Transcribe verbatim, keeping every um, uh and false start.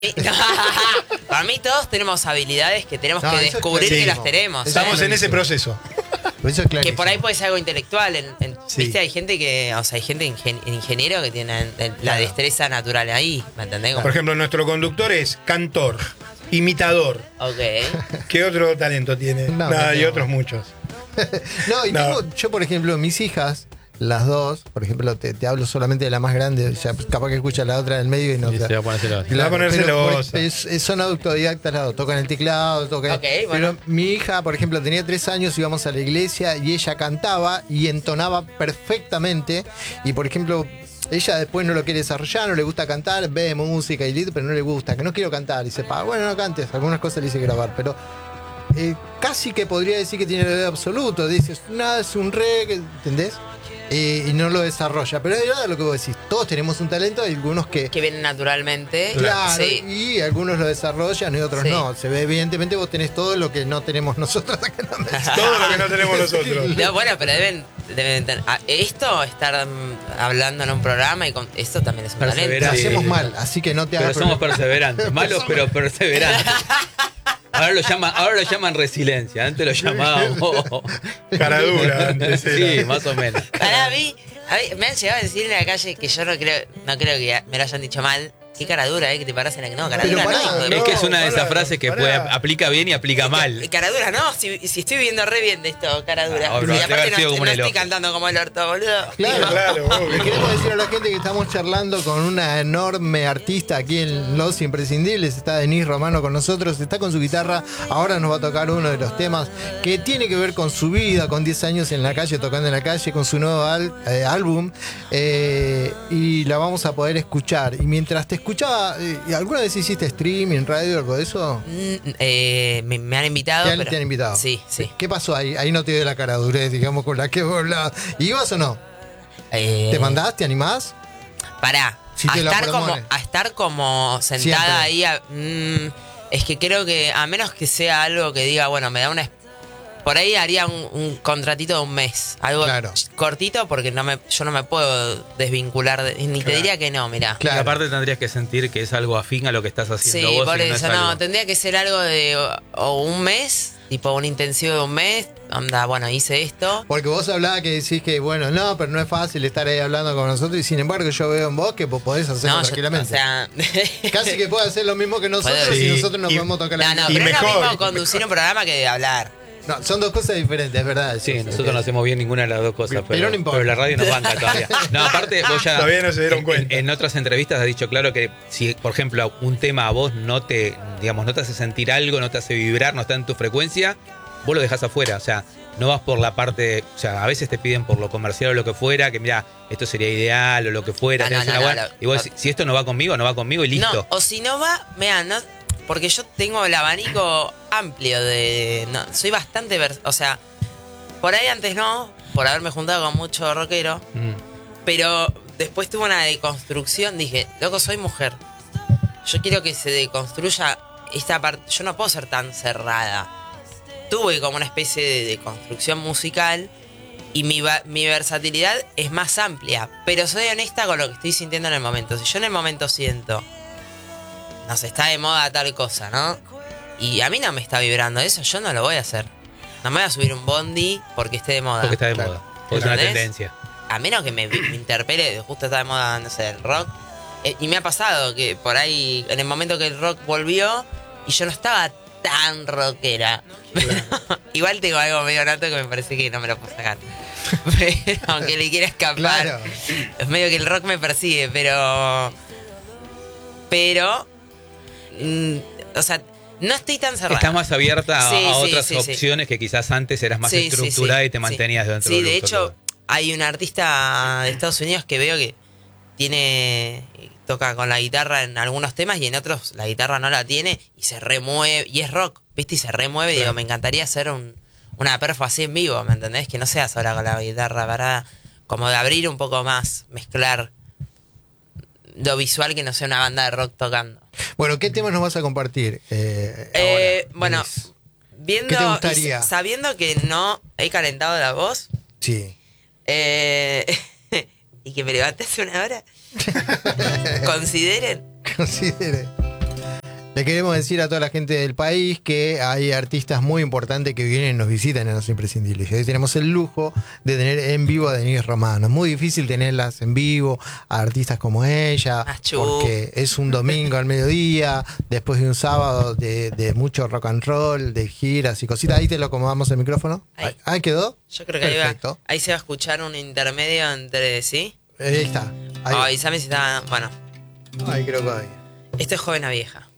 Para mí todos tenemos habilidades que tenemos No, que eso es descubrir que clarísimo. las tenemos. Estamos ¿eh? en ese proceso. Eso es clarísimo. Que por ahí puede ser algo intelectual. En, en- Sí. Viste, hay gente que, o sea, hay gente ingen- ingeniero que tiene el- la Claro. destreza natural ahí, ¿me entendés? Como- Por ejemplo, nuestro conductor es cantor, imitador. Ok. ¿Qué otro talento tiene? No, Nada, no y tengo. otros muchos. No, y No. tengo, yo por ejemplo, mis hijas, las dos, por ejemplo, te, te hablo solamente de la más grande, ya capaz que escucha la otra del medio y no Y te- se va a poner celosa. Y va a poner pero, celosa. por- es- es- son autodidactas, las dos, tocan el teclado, tocan. Ok, bueno. Pero mi hija, por ejemplo, tenía tres años, íbamos a la iglesia y ella cantaba y entonaba perfectamente. Y por ejemplo, ella después no lo quiere desarrollar, no le gusta cantar, ve música y listo, pero no le gusta, que no quiero cantar. Y dice, pa, bueno, no cantes, algunas cosas le hice grabar, pero eh, casi que podría decir que tiene el dedo absoluto. Dices, nada, es un re, que- ¿entendés? Eh, y no lo desarrolla. Pero es verdad lo que vos decís, todos tenemos un talento, hay algunos que. Que vienen naturalmente. Claro, Sí. y algunos lo desarrollan y otros Sí. no. Se ve, evidentemente, vos tenés todo lo que no tenemos nosotros acá en la mesa. Todo lo que no tenemos nosotros. No, bueno, pero deben, deben tener- ah, esto, estar mm, hablando en un programa y con esto también es un Lo Perseverancia. talento. hacemos Sí. mal, así que no te Pero hagas somos problema. perseverantes, malos pero perseverantes. Ahora lo llaman, ahora lo llaman resiliencia, antes lo llamábamos. Cara dura, antes era. Sí, más o menos. Pará, a mí, a mí me han llegado a decir en la calle que yo no creo, no creo que me lo hayan dicho mal. Qué cara dura, ¿eh? Que te paras en la... No, cara Pero dura pará, no, hijo de no, Es que es una de esas pará, frases que pará. puede, aplica bien y aplica mal. Cara dura, no, si, si estoy viviendo re bien de esto, cara dura. Ah, bueno, y debe aparte haber no, sido como no un estoy elogio. cantando como el orto, boludo. Claro, Claro, Le obvio. queremos decir a la gente que estamos charlando con una enorme artista aquí en Los Imprescindibles. Está Denise Romano con nosotros, está con su guitarra. Ahora nos va a tocar uno de los temas que tiene que ver con su vida, con diez años en la calle, tocando en la calle, con su nuevo al- eh, álbum. Eh, y la vamos a poder escuchar. Y mientras te escuchaba, eh, ¿alguna vez hiciste streaming, radio, algo de eso? Mm, eh, me, me han invitado. ¿Te han, pero- te han invitado? Sí, sí. ¿Qué pasó ahí? Ahí no te dio la cara durez, digamos, con la que vos hablabas. ¿Ibas o no? Eh, ¿Te mandás? ¿Te animás? Pará, Si a, te la estar como, proponen. a estar como sentada Siempre. ahí, a- mm, es que creo que a menos que sea algo que diga, bueno, me da una... Por ahí haría un, un contratito de un mes, algo Claro. cortito porque no me, yo no me puedo desvincular, de- ni te Claro. diría que no, mirá. Claro. Y aparte tendrías que sentir que es algo afín a lo que estás haciendo Sí, vos. por y no eso es no, algo- tendría que ser algo de o, o un mes, tipo un intensivo de un mes, onda, bueno, hice esto. Porque vos hablabas que decís que, bueno, no, pero no es fácil estar ahí hablando con nosotros y sin embargo yo veo en vos que vos podés hacerlo No, yo- tranquilamente. o sea, Casi que puede hacer lo mismo que nosotros Puedo- y Sí, nosotros no y- podemos tocar la no, no, Y pero es lo mejor. mismo conducir un programa que hablar. No, son dos cosas diferentes, es verdad. Sí, eso, nosotros no hacemos bien ninguna de las dos cosas, Pero pero, no importa. pero la radio nos banca todavía. No, aparte, vos ya. Todavía no se dieron en- cuenta. En, en otras entrevistas has dicho claro que si, por ejemplo, un tema a vos no te, digamos, no te hace sentir algo, no te hace vibrar, no está en tu frecuencia, vos lo dejás afuera. O sea, no vas por la parte. O sea, a veces te piden por lo comercial o lo que fuera, que mira, esto sería ideal o lo que fuera. Ah, tenés no, una no, buena- no, no. y vos decís, si esto no va conmigo, no va conmigo y listo. No, o si no va, vean, no, porque yo tengo el abanico amplio de... No, soy bastante... vers- o sea, por ahí antes no, por haberme juntado con mucho rockero, Mm. pero después tuve una deconstrucción, dije, loco, soy mujer. Yo quiero que se deconstruya esta parte, yo no puedo ser tan cerrada. Tuve como una especie de deconstrucción musical y mi, va- mi versatilidad es más amplia, pero soy honesta con lo que estoy sintiendo en el momento. Si yo en el momento siento, no sé, está de moda tal cosa, ¿no? Y a mí no me está vibrando eso, yo no lo voy a hacer. No me voy a subir un bondi porque esté de moda. Porque está de Claro. moda. Porque es una ¿Entendés? tendencia. A menos que me, me interpele, justo está de moda, no sé, el rock. Eh, y me ha pasado que por ahí, en el momento que el rock volvió, y yo no estaba tan rockera. Igual tengo algo medio nato que me parece que no me lo puedo sacar. Pero, aunque le quiera escapar. Claro. Es medio que el rock me persigue, pero. Pero. mm, o sea, no estoy tan cerrada. Estás más abierta a, Sí, a sí, otras sí, sí. opciones que quizás antes eras más Sí, sí, estructurada sí, y te sí. mantenías dentro Sí, del de gusto hecho, todo. hay un artista de Estados Unidos que veo que tiene. Toca con la guitarra en algunos temas y en otros la guitarra no la tiene y se remueve. Y es rock, ¿viste? Y se remueve. Y digo, me encantaría hacer un, una perfo así en vivo, ¿me entendés? Que no sea sola con la guitarra, para como de abrir un poco más, mezclar lo visual que no sea una banda de rock tocando. Bueno, ¿qué temas nos vas a compartir? Eh, Eh, ahora, bueno, Denise? viendo ¿Qué te y gustaría? sabiendo que no he calentado la voz, Sí. eh, y que me levanté hace una hora, consideren Considere. Le queremos decir a toda la gente del país que hay artistas muy importantes que vienen y nos visitan en Los Imprescindibles. Y hoy tenemos el lujo de tener en vivo a Denise Romano. Es muy difícil tenerlas en vivo, a artistas como ella, Achú. porque es un domingo al mediodía, después de un sábado de, de mucho rock and roll, de giras y cositas. Ahí te lo acomodamos el micrófono. Ahí. Ahí, ahí quedó. Yo creo que ahí, va, Perfecto. ahí se va a escuchar un intermedio entre sí. Ahí está. Ahí, Avísame si está. Bueno, ahí creo que ahí. esto es Joven a Vieja.